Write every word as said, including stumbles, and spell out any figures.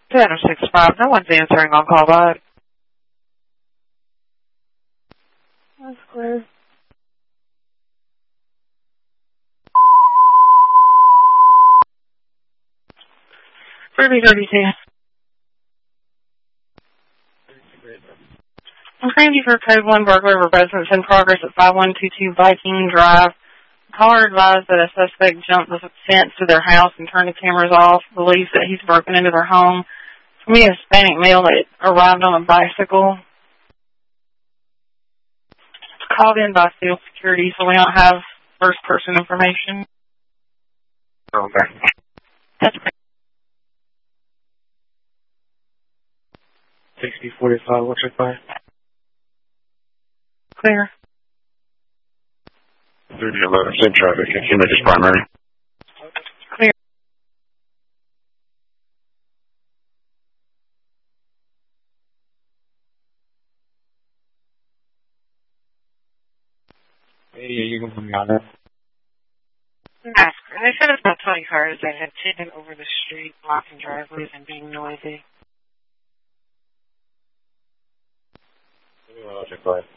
seven six five, no one's answering on call back. That's clear. thirty thirty-two. I'm claiming you for code one burglary of residence in progress at five one two two Viking Drive. Caller advised that a suspect jumped the fence to their house and turned the cameras off, believes that he's broken into their home. For me, a Hispanic male that arrived on a bicycle. It's called in by field security, so we don't have first person information. Okay. That's great. sixty forty-five, what's your fire? Clear. thirty eleven, same traffic, images primary. Clear. Yeah, you can put me on that. Ask her. They said it's about twenty cars that had taken over the street, blocking driveways and being noisy. What's your fire?